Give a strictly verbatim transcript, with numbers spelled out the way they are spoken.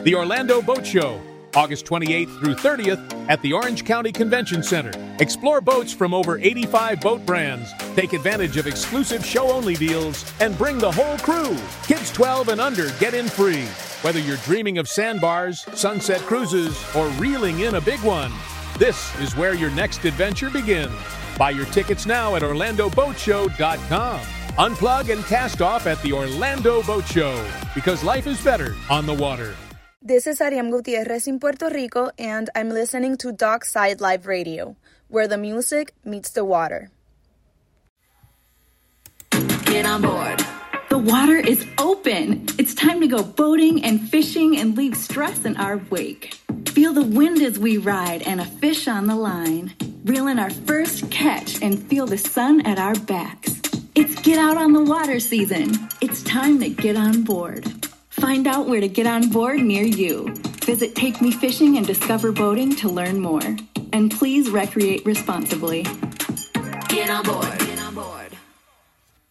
The Orlando Boat Show, August twenty-eighth through thirtieth at the Orange County Convention Center. Explore boats from over eighty-five boat brands. Take advantage of exclusive show-only deals and bring the whole crew. Kids twelve and under get in free. Whether you're dreaming of sandbars, sunset cruises, or reeling in a big one, this is where your next adventure begins. Buy your tickets now at orlando boat show dot com. Unplug and cast off at the Orlando Boat Show, because life is better on the water. This is Ariam Gutierrez in Puerto Rico, and I'm listening to Dockside Live Radio, where the music meets the water. Get on board. The water is open. It's time to go boating and fishing and leave stress in our wake. Feel the wind as we ride and a fish on the line. Reel in our first catch and feel the sun at our backs. It's get out on the water season. It's time to get on board. Find out where to get on board near you. Visit Take Me Fishing and Discover Boating to learn more. And please recreate responsibly. Get on board. Get on board.